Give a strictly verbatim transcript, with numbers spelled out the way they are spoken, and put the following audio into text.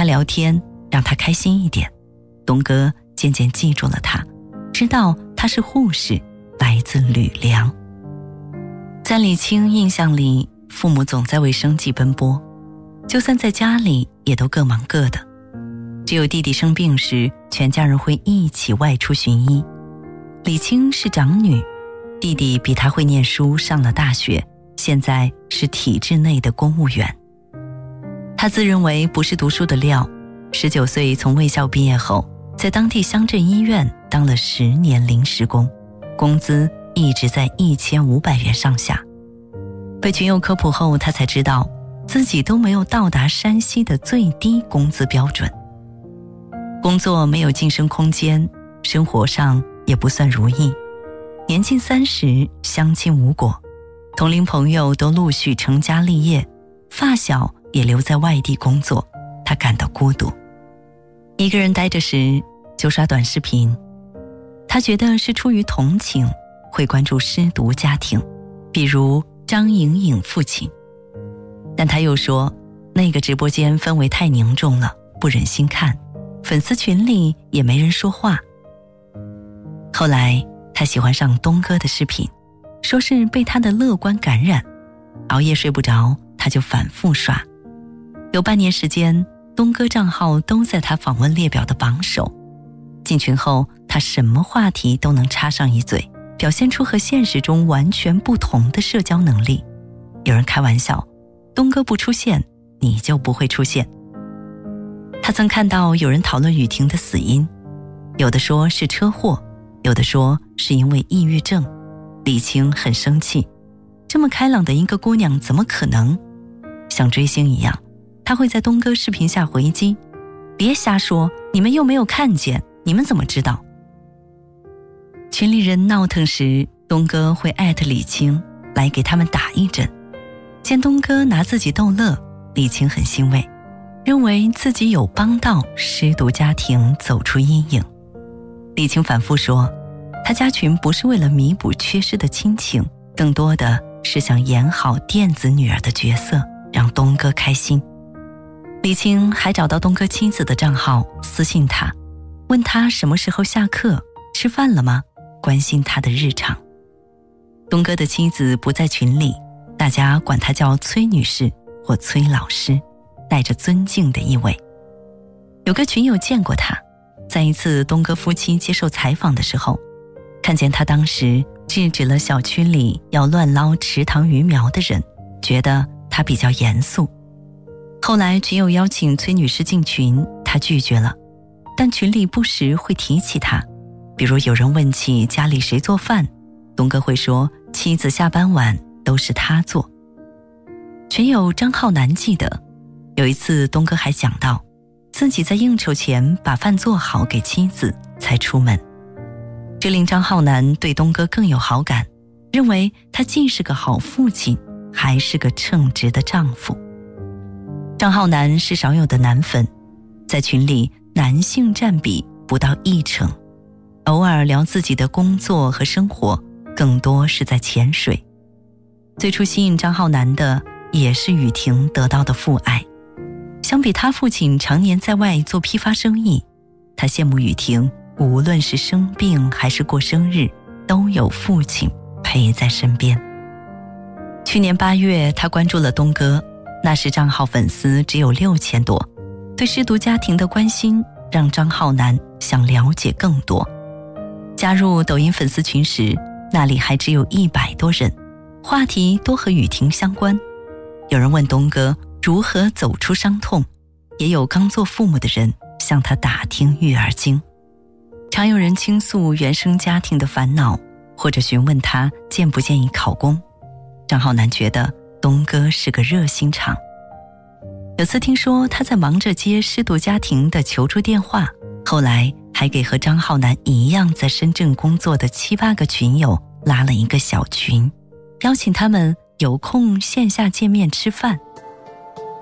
他聊天，让他开心一点。东哥渐渐记住了他，知道他是护士，来自吕梁。在李青印象里，父母总在为生计奔波，就算在家里也都各忙各的。只有弟弟生病时，全家人会一起外出寻医。李青是长女，弟弟比她会念书，上了大学，现在是体制内的公务员。他自认为不是读书的料，十九岁从卫校毕业后，在当地乡镇医院当了十年临时工，工资一直在一千五百元上下。被群友科普后，他才知道自己都没有到达山西的最低工资标准。工作没有晋升空间，生活上也不算如意。年近三十，相亲无果，同龄朋友都陆续成家立业，发小也留在外地工作，他感到孤独。一个人待着时就刷短视频，他觉得是出于同情，会关注失独家庭，比如张颖颖父亲。但他又说，那个直播间氛围太凝重了，不忍心看，粉丝群里也没人说话。后来他喜欢上东哥的视频，说是被他的乐观感染，熬夜睡不着，他就反复刷。有半年时间，东哥账号都在他访问列表的榜首。进群后，他什么话题都能插上一嘴，表现出和现实中完全不同的社交能力。有人开玩笑，东哥不出现，你就不会出现。他曾看到有人讨论雨婷的死因，有的说是车祸，有的说是因为抑郁症。李青很生气，这么开朗的一个姑娘怎么可能？像追星一样，他会在东哥视频下回击，别瞎说，你们又没有看见，你们怎么知道？群里人闹腾时，东哥会艾特李青来给他们打一针。见东哥拿自己逗乐，李青很欣慰，认为自己有帮到失独家庭走出阴影。李青反复说，他加群不是为了弥补缺失的亲情，更多的是想演好电子女儿的角色，让东哥开心。李青还找到东哥妻子的账号，私信他，问他什么时候下课，吃饭了吗，关心他的日常。东哥的妻子不在群里，大家管她叫崔女士或崔老师，带着尊敬的意味。有个群友见过她，在一次东哥夫妻接受采访的时候，看见他当时制止了小区里要乱捞池塘鱼苗的人，觉得他比较严肃。后来群友邀请崔女士进群，她拒绝了，但群里不时会提起她，比如有人问起家里谁做饭，东哥会说妻子下班晚都是他做。群友张浩南记得，有一次东哥还讲到，自己在应酬前把饭做好给妻子才出门。这令张浩南对东哥更有好感，认为他既是个好父亲，还是个称职的丈夫。张浩南是少有的男粉，在群里男性占比不到一成，偶尔聊自己的工作和生活，更多是在潜水。最初吸引张浩南的也是雨婷得到的父爱。相比他父亲常年在外做批发生意，他羡慕雨婷无论是生病还是过生日，都有父亲陪在身边。去年八月，他关注了东哥，那时账号粉丝只有六千多，对失独家庭的关心让张浩南想了解更多。加入抖音粉丝群时，那里还只有一百多人，话题多和雨婷相关。有人问东哥如何走出伤痛，也有刚做父母的人向他打听育儿经。常有人倾诉原生家庭的烦恼，或者询问他建不建议考公。张浩南觉得东哥是个热心肠。有次听说他在忙着接失独家庭的求助电话，后来还给和张浩南一样在深圳工作的七八个群友拉了一个小群，邀请他们有空线下见面吃饭，